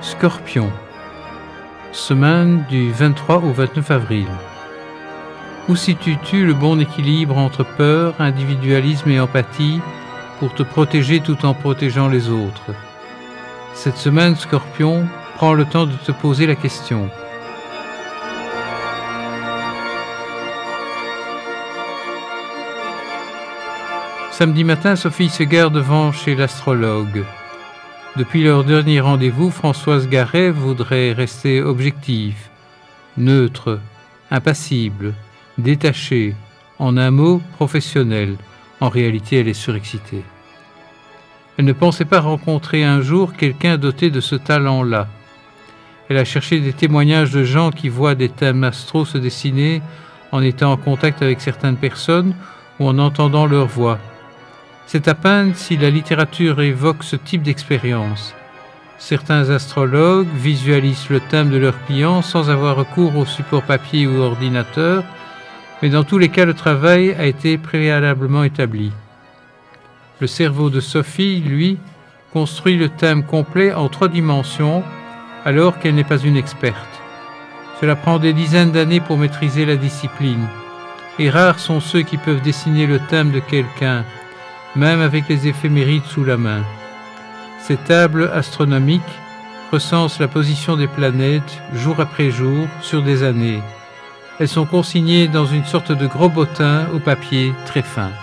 Scorpion, semaine du 23 au 29 avril. Où situes-tu le bon équilibre entre peur, individualisme et empathie pour te protéger tout en protégeant les autres? Cette semaine, Scorpion, prends le temps de te poser la question. Samedi matin, Sophie se gare devant chez l'astrologue. Depuis leur dernier rendez-vous, Françoise Garet voudrait rester objective, neutre, impassible, détachée, en un mot, professionnelle. En réalité, elle est surexcitée. Elle ne pensait pas rencontrer un jour quelqu'un doté de ce talent-là. Elle a cherché des témoignages de gens qui voient des thèmes astraux se dessiner en étant en contact avec certaines personnes ou en entendant leur voix. C'est à peine si la littérature évoque ce type d'expérience. Certains astrologues visualisent le thème de leurs clients sans avoir recours au support papier ou ordinateur, mais dans tous les cas, le travail a été préalablement établi. Le cerveau de Sophie, lui, construit le thème complet en 3 dimensions, alors qu'elle n'est pas une experte. Cela prend des dizaines d'années pour maîtriser la discipline, et rares sont ceux qui peuvent dessiner le thème de quelqu'un, même avec les éphémérides sous la main. Ces tables astronomiques recensent la position des planètes jour après jour sur des années. Elles sont consignées dans une sorte de gros bottin au papier très fin.